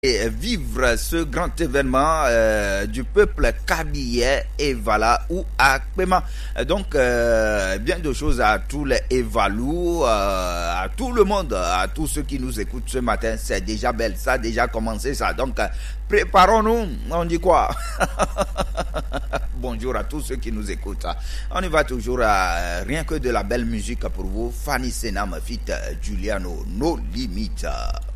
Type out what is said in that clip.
et vivre ce grand événement du peuple kabyais et voilà ou à Kpema. Donc bien de choses à tous les évalous, à tout le monde, à tous ceux qui nous écoutent ce matin. C'est déjà belle, ça a déjà commencé ça. Donc préparons-nous. On dit quoi? Bonjour à tous ceux qui nous écoutent. On y va toujours à rien que de la belle musique pour vous. Fanny Senam fit Giuliano, No Limit.